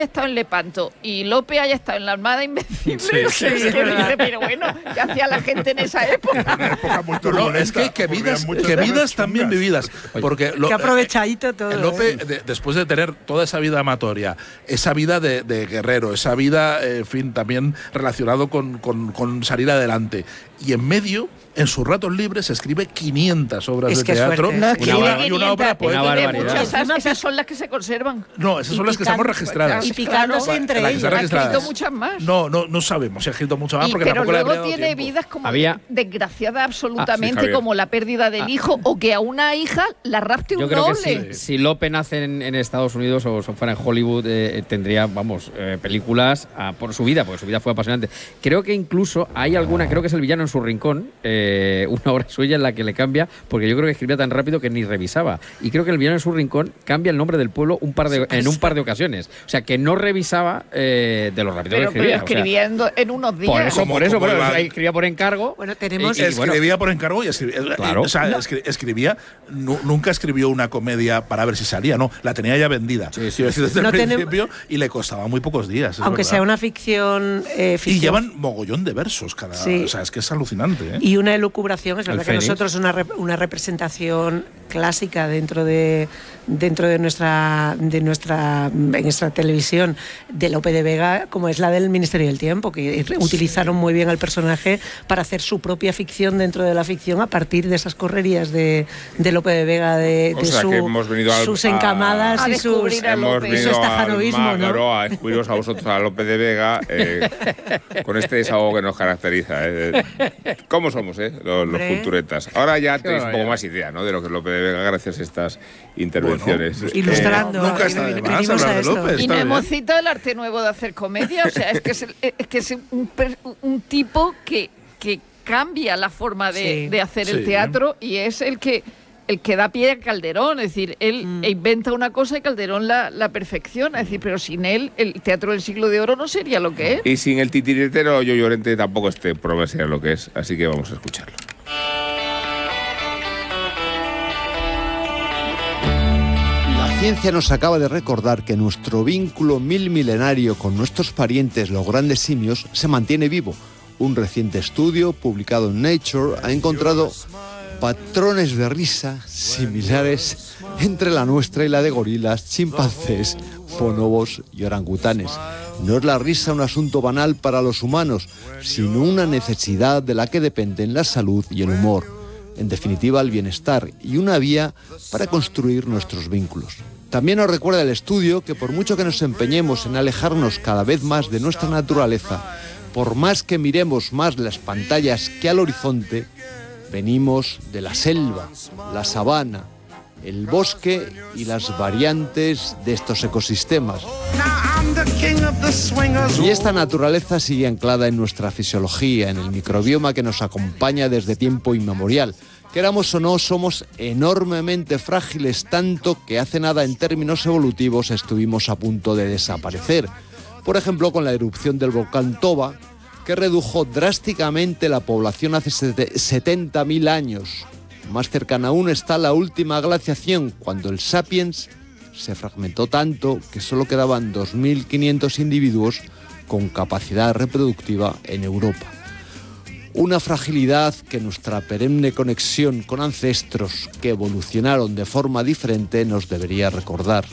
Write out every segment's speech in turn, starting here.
estado en Lepanto y Lope haya estado en la Armada Invencible, pero bueno, ¿qué hacía la gente en esa época? Una época muy No, turbulenta, es que ocurrían muchas vidas cosas también chungas. vividas. Porque Qué aprovechadito todo. Lope, después de tener toda esa vida amatoria, esa vida de guerrero, esa vida, en fin, también relacionado con salir adelante, y en medio, en sus ratos libres, escribe 500 obras de teatro. No, y una obra poética. Esas son las que se conservan. No, esas son las que estamos registradas. Y picándose entre ellos. ¿Ha escrito muchas más? No sabemos si ha escrito muchas más porque pero tampoco le luego habría dado tiene tiempo. vidas como desgraciadas absolutamente, Javier. como la pérdida del hijo, o que a una hija la rapte Yo un creo noble. que si Lope nace en Estados Unidos o fuera en Hollywood, tendría, películas por su vida, porque su vida fue apasionante. Creo que incluso hay alguna, creo que es El villano en su rincón, una obra suya en la que le cambia, porque yo creo que escribía tan rápido que ni revisaba. Y creo que El villano en su rincón cambia el nombre del pueblo en un par de ocasiones. O sea, que no revisaba de lo rápido que escribía. Pero escribiendo en unos días. Por eso, escribía por encargo. Bueno, tenemos... Escribía por encargo y escribía. Claro. O sea, escribía. Nunca escribió una comedia para ver si salía, no. La tenía ya vendida. Quiero decir, desde el principio, y le costaba muy pocos días. Aunque sea una ficción... Y llevan mogollón de versos cada. Sí. O sea, es que es alucinante. Y una elucubración, es verdad que Fénix. nosotros una representación clásica dentro de nuestra televisión de Lope de Vega, como es la del Ministerio del Tiempo, que utilizaron muy bien al personaje para hacer su propia ficción dentro de la ficción a partir de esas correrías de Lope de Vega, de sus encamadas y su estajanovismo, ¿no? A descubriros a vosotros, a Lope de Vega, con este desahogo que nos caracteriza. ¿Cómo somos, los culturetas? Ahora ya tenéis un poco más idea, ¿no?, de lo que es Lope de Vega gracias a estas intervenciones. Bueno, ilustrando. Nunca está de más hablar de Lope. Y no hemos citado el arte nuevo de hacer comedia, o sea, es que es un tipo que cambia la forma de hacer el teatro, y es el que da pie a Calderón, es decir, él inventa una cosa y Calderón la perfecciona, es decir, pero sin él el teatro del siglo de oro no sería lo que es. Y sin el titiritero Yo Llorente tampoco este programa sería lo que es, así que vamos a escucharlo. La ciencia nos acaba de recordar que nuestro vínculo milenario con nuestros parientes, los grandes simios, se mantiene vivo. Un reciente estudio publicado en Nature ha encontrado patrones de risa similares entre la nuestra y la de gorilas, chimpancés, bonobos y orangutanes. No es la risa un asunto banal para los humanos, sino una necesidad de la que dependen la salud y el humor. En definitiva, el bienestar y una vía para construir nuestros vínculos. También nos recuerda el estudio que por mucho que nos empeñemos en alejarnos cada vez más de nuestra naturaleza, por más que miremos más las pantallas que al horizonte, venimos de la selva, la sabana, el bosque y las variantes de estos ecosistemas. Y esta naturaleza sigue anclada en nuestra fisiología, en el microbioma que nos acompaña desde tiempo inmemorial. Queramos o no, somos enormemente frágiles, tanto que hace nada en términos evolutivos estuvimos a punto de desaparecer. Por ejemplo, con la erupción del volcán Toba, que redujo drásticamente la población hace 70.000 años. Más cercana aún está la última glaciación, cuando el Sapiens se fragmentó tanto que solo quedaban 2.500 individuos con capacidad reproductiva en Europa. Una fragilidad que nuestra perenne conexión con ancestros que evolucionaron de forma diferente nos debería recordar.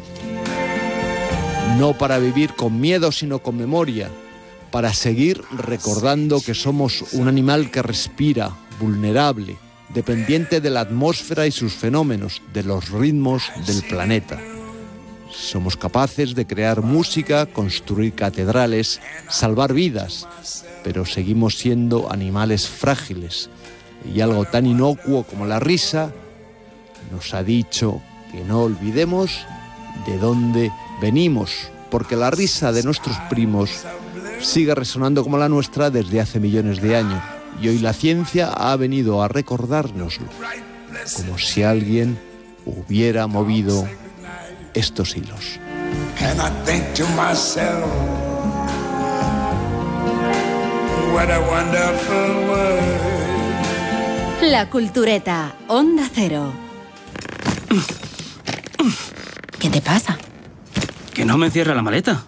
No para vivir con miedo, sino con memoria, para seguir recordando que somos un animal que respira, vulnerable, dependiente de la atmósfera y sus fenómenos, de los ritmos del planeta. Somos capaces de crear música, construir catedrales, salvar vidas, pero seguimos siendo animales frágiles. Y algo tan inocuo como la risa nos ha dicho que no olvidemos de dónde venimos, porque la risa de nuestros primos sigue resonando como la nuestra desde hace millones de años. Y hoy la ciencia ha venido a recordárnoslo, como si alguien hubiera movido estos hilos. And I think to myself, what a wonderful world. La Cultureta, Onda Cero. ¿Qué te pasa? Que no me cierra la maleta.